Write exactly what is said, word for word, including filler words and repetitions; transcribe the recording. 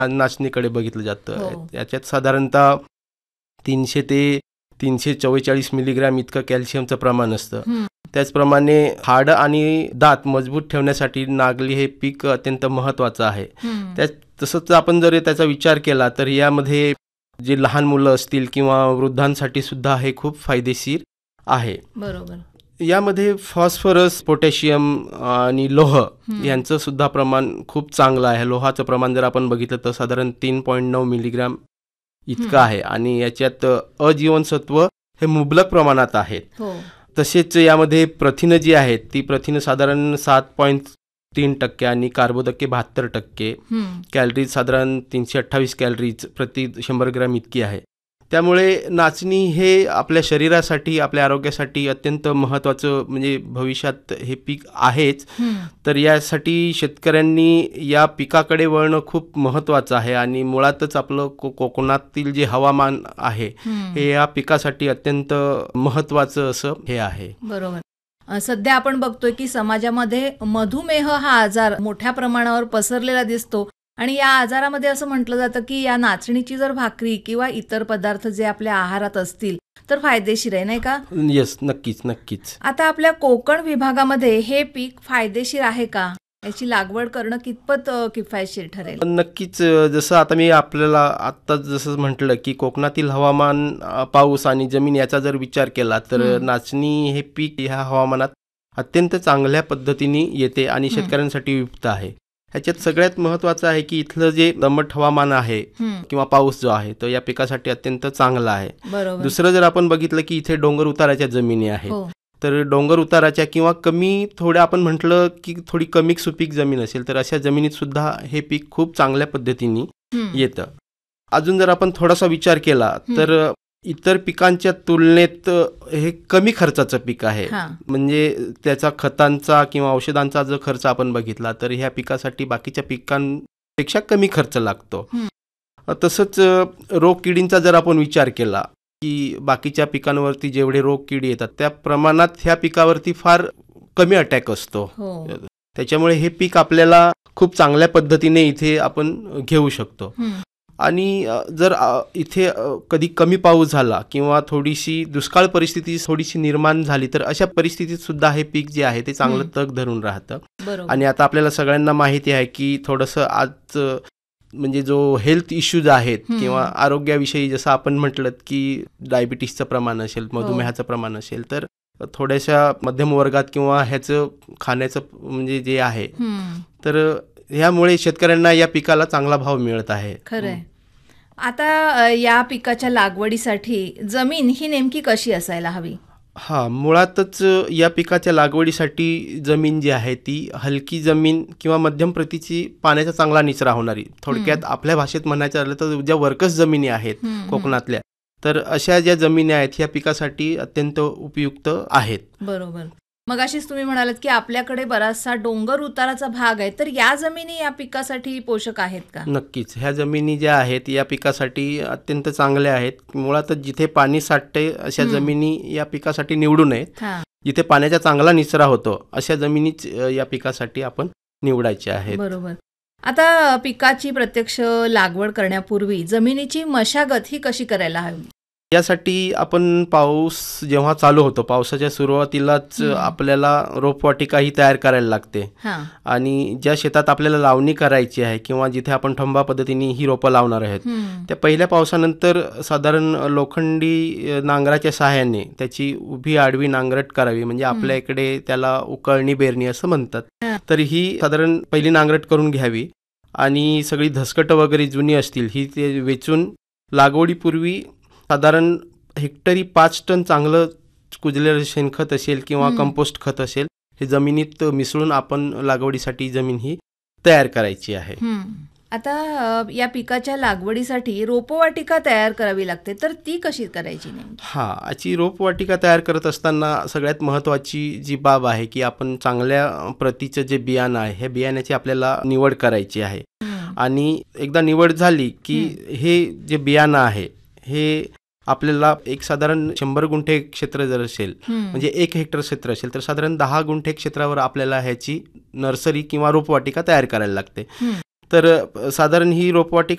नाचणीकडे बघितलं जातं. हो. याच्यात साधारणतः तीनशे ते तीनशे चव्वेचाळीस मिलीग्रॅम इतकं कॅल्शियमचं प्रमाण असतं. हं. त्याचप्रमाणे हाडं आणि दात मजबूत ठेवण्यासाठी नागली हे पीक अत्यंत महत्त्वाचं आहे. हं. त्या तसंच आपण जर त्याचा विचार केला तर यामध्ये जे लहान मुलं असतील किंवा वृद्धांसाठी सुद्धा हे खूप फायदेशीर आहे. बरोबर. यामध्ये फॉस्फरस, पोटॅशियम आणि लोह हं. यांचं सुद्धा प्रमाण खूप चांगलं आहे. लोहाचं प्रमाण जर आपण बघितलं तर साधारण तीन पॉईंट नऊ मिलीग्रॅम इतकं हं. आहे आणि याच्यात अजीवनसत्व हे मुबलक प्रमाणात आहेत. हो. तसेच यामध्ये प्रथिनं जी आहेत ती प्रथिनं साधारण सात पॉईंट तीन टक्के आणि कार्बोदके बहात्तर टक्के, हं. कॅलरीज साधारण तीनशे अठ्ठावीस कॅलरीज प्रति शंभर ग्रॅम इतकी आहे. त्यामुळे नाचणी हे आपल्या शरीरासाठी, आपल्या आरोग्यासाठी अत्यंत महत्त्वाचं म्हणजे भविष्यात हे पीक आहेच. हं. तर यासाठी शेतकऱ्यांनी या पिकाकडे वळणं खूप महत्त्वाचं आहे आणि मुळातच आपलं को कोकणातील जे हवामान आहे हं. हे या पिकासाठी अत्यंत महत्त्वाचं असं हे आहे. बरोबर. अ, सध्या आपण बघतोय की समाजामध्ये मधुमेह हा आजार मोठ्या प्रमाणावर पसरलेला दिसतो आणि या आजारामध्ये असं म्हटलं जातं की या नाचणीची जर भाकरी किंवा इतर पदार्थ जे आपल्या आहारात असतील तर फायदेशीर आहे, नाही का? येस, नक्कीच नक्कीच. आता आपल्या कोकण विभागामध्ये हे पीक फायदेशीर आहे का? याची लागवड करणं कितपत अ, किफायतशीर ठरेल? नक्कीच. अ, जसं आता मी आपल्याला आत्ता जसं म्हटलं की कोकणातील हवामान, अ, पाऊस आणि जमीन याचा जर विचार केला तर हं. नाचणी हे पीक ह्या हवामानात अत्यंत चांगल्या पद्धतीने येते आणि हं. शेतकऱ्यांसाठी उपयुक्त आहे. ह्याच्यात सगळ्यात महत्त्वाचं आहे की इथलं जे दमट हवामान आहे हं. किंवा पाऊस जो आहे तो या पिकासाठी अत्यंत चांगला आहे. बरोबर. दुसरं जर आपण बघितलं की इथे डोंगर उताराच्या जमिनी आहेत. हो. तर डोंगर उताराच्या किंवा कमी थोड्या आपण म्हटलं की थोडी कमी सुपीक जमीन असेल तर अशा जमिनीत सुद्धा हे पीक खूप चांगल्या पद्धतीने हं. येतं. अजून जर आपण थोडासा विचार केला हं. तर इतर पिकांच्या तुलनेत हे कमी खर्चाचं पीक आहे. हां. म्हणजे त्याचा खतांचा किंवा औषधांचा जर खर्च आपण बघितला तर ह्या पिकासाठी बाकीच्या पिकांपेक्षा कमी खर्च लागतो. हं. तसंच रोगकिडींचा जर आपण विचार केला की बाकीच्या पिकांवरती जेवढे रोगकिडी येतात त्या प्रमाणात ह्या पिकावरती फार कमी अटॅक असतो. हो. त्याच्यामुळे हे पीक आपल्याला खूप चांगल्या पद्धतीने इथे आपण घेऊ शकतो. हं. आणि अ, जर अ, इथे अ, कधी कमी पाऊस झाला किंवा थोडीशी दुष्काळ परिस्थिती थोडीशी निर्माण झाली तर अशा परिस्थितीत सुद्धा हे पीक जे आहे ते चांगलं हं. तग धरून राहतं. बरोबर. आणि आता आपल्याला सगळ्यांना माहिती आहे की थोडंसं आज अ, म्हणजे जो हेल्थ इश्यूज आहेत हं. किंवा आरोग्याविषयी जसं आपण म्हटलं की डायबिटीसचं प्रमाण असेल, हो. मधुमेहाचं प्रमाण असेल तर थोड्याशा मध्यम वर्गात किंवा ह्याचं खाण्याचं म्हणजे जे आहे हं. तर ह्यामुळे शेतकऱ्यांना या पिकाला चांगला भाव मिळत आहे. खरंय. आता अ, या पिकाच्या लागवडीसाठी जमीन ही नेमकी कशी असायला हवी? हां, मुळातच या पिकाच्या लागवडीसाठी जमीन जी आहे ती हलकी जमीन किंवा मध्यम प्रतीची पाण्याचा चांगला निचरा होणारी, थोडक्यात आपल्या भाषेत म्हणायचं झालं तर ज्या वर्कस जमिनी आहेत हं, हं. कोकणातल्या तर अशा ज्या जमिनी आहेत ह्या पिकासाठी अत्यंत उपयुक्त आहेत. बरोबर. मगाशीच तुम्ही म्हणालात की आपल्याकडे बराचसा डोंगर उताराचा भाग आहे तर या जमिनी या पिकासाठी पोषक आहेत का? नक्कीच. ह्या जमिनी ज्या आहेत या पिकासाठी अत्यंत चांगल्या आहेत. मुळातच जिथे पाणी साठते अशा हं. जमिनी या पिकासाठी निवडू नयेत. हां. जिथे पाण्याचा चांगला निचरा होतो अशा जमिनीच अ, या पिकासाठी आपण निवडायच्या आहेत. बरोबर. आता पिकाची प्रत्यक्ष लागवड करण्यापूर्वी जमिनीची मशागत ही कशी करायला हवी? यासाठी आपण पाऊस जेव्हा चालू होतो पावसाच्या सुरुवातीलाच हं. आपल्याला रोपवाटिका ही तयार करायला लागते हां. आणि ज्या शेतात आपल्याला लावणी करायची आहे किंवा जिथे आपण ठंबा पद्धतीने ही रोपं लावणार आहेत हं. त्या पहिल्या पावसानंतर साधारण लोखंडी नांगराच्या सहाय्याने त्याची उभी आडवी नांगरट करावी. म्हणजे आपल्या इकडे त्याला उकळणी बेरणी असं म्हणतात. हां. तर ही साधारण पहिली नांगरट करून घ्यावी आणि सगळी धसकटं वगैरे जुनी असतील ही ते वेचून लागवडीपूर्वी साधारण हेक्टरी पाच टन चांगलं कुजलेलं शेणखत असेल किंवा हं. कंपोस्ट खत असेल हे जमिनीत मिसळून आपण लागवडीसाठी जमीन ही तयार करायची आहे. हं. आता अ, या पिकाच्या लागवडीसाठी रोपवाटिका तयार करावी लागते तर ती कशी करायची नेमकी? हां, याची रोपवाटिका तयार करत असताना सगळ्यात महत्त्वाची जी बाब आहे की आपण चांगल्या प्रतीचं जे बियाणं आहे ह्या बियाण्याची आपल्याला निवड करायची आहे. हं. आणि एकदा निवड झाली की हे जे बियाणं आहे हे आपल्याला एक साधारण शंभर गुंठे क्षेत्र जर असेल हं. म्हणजे एक हेक्टर क्षेत्र असेल तर साधारण दहा गुंठे क्षेत्रावर आपल्याला ह्याची नर्सरी किंवा रोपवाटिका तयार करायला लागते. हं. तर अ, साधारण ही रोपवाटिका